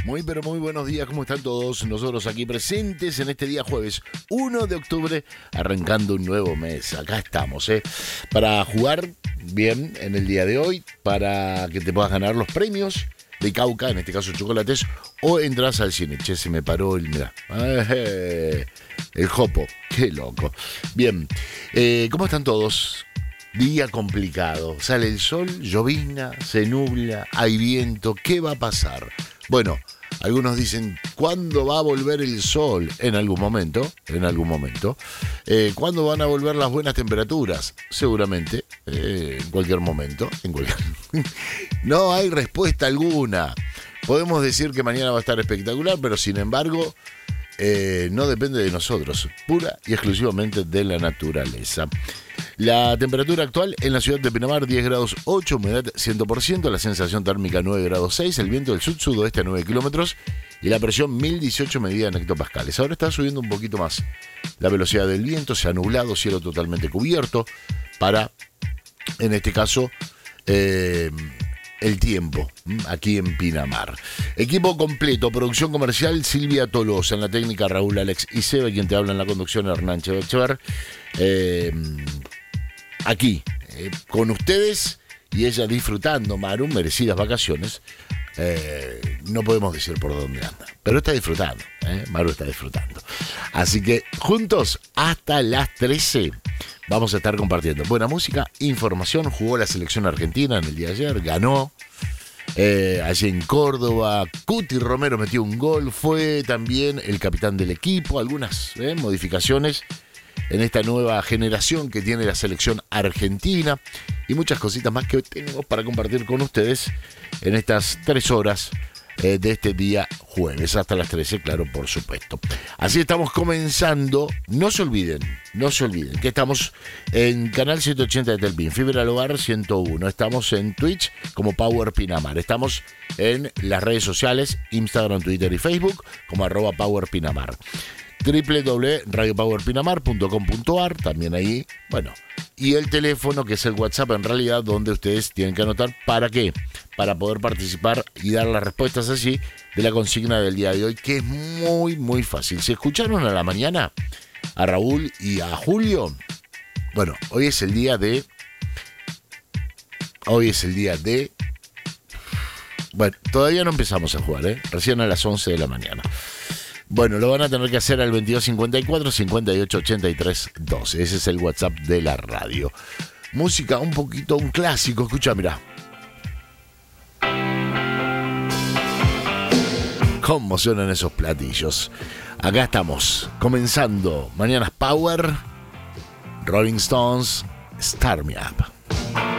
Muy pero muy buenos días, ¿cómo están todos? Nosotros aquí presentes en este día jueves 1 de octubre, arrancando un nuevo mes. Acá estamos, para jugar bien en el día de hoy, para que te puedas ganar los premios de Cauca, en este caso chocolates, o entras al cine. Che, se me paró el, mirá, el jopo, qué loco. Bien, ¿cómo están todos? Día complicado, sale el sol, llovizna, se nubla, hay viento, ¿qué va a pasar? Bueno, algunos dicen, ¿cuándo va a volver el sol? En algún momento. ¿Cuándo van a volver las buenas temperaturas? Seguramente, en cualquier momento. No hay respuesta alguna. Podemos decir que mañana va a estar espectacular, pero sin embargo, no depende de nosotros, pura y exclusivamente de la naturaleza. La temperatura actual en la ciudad de Pinamar, 10 grados 8, humedad 100%, la sensación térmica 9 grados 6, el viento del sud-sudoeste a 9 kilómetros y la presión 1018 medida en hectopascales. Ahora está subiendo un poquito más la velocidad del viento, se ha nublado, cielo totalmente cubierto para, en este caso, el tiempo aquí en Pinamar. Equipo completo, producción comercial Silvia Tolosa, en la técnica Raúl Alex Iseba, quien te habla en la conducción Hernán Chever. Aquí, con ustedes y ella disfrutando, Maru, merecidas vacaciones. No podemos decir por dónde anda, pero está disfrutando, Maru está disfrutando. Así que juntos hasta las 13 vamos a estar compartiendo buena música, información. Jugó la selección argentina en el día de ayer, ganó allí en Córdoba. Cuti Romero metió un gol, fue también el capitán del equipo. Algunas modificaciones en esta nueva generación que tiene la selección argentina y muchas cositas más que tenemos para compartir con ustedes en estas 3 horas de este día jueves, hasta las 13, claro, por supuesto. Así estamos comenzando. No se olviden que estamos en Canal 180 de Telpin, Fibra al Hogar 101. Estamos en Twitch como Power Pinamar. Estamos en las redes sociales, Instagram, Twitter y Facebook como @PowerPinamar. www.radiopowerpinamar.com.ar, también ahí, bueno, y el teléfono que es el WhatsApp en realidad, donde ustedes tienen que anotar, ¿para qué? Para poder participar y dar las respuestas así de la consigna del día de hoy, que es muy muy fácil. ¿Se escucharon a la mañana a Raúl y a Julio? Bueno, hoy es el día de, bueno, todavía no empezamos a jugar, recién a las 11 de la mañana. Bueno, lo van a tener que hacer al 2254 5883 12. Ese es el WhatsApp de la radio. Música, un clásico. Escucha, mirá. ¿Cómo suenan esos platillos? Acá estamos, comenzando Mañanas Power, Rolling Stones, Start Me Up.